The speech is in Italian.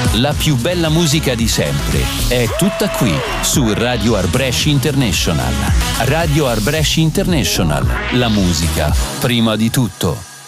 La più bella musica di sempre è tutta qui su Radio Art Brescia International. Radio Art Brescia International. La musica prima di tutto.